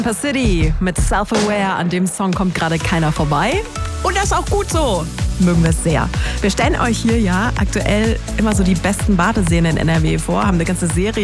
City mit Self-Aware. An dem Song kommt gerade keiner vorbei. Und das ist auch gut so. Mögen wir es sehr. Wir stellen euch hier ja aktuell immer so die besten Badeseen in NRW vor, haben eine ganze Serie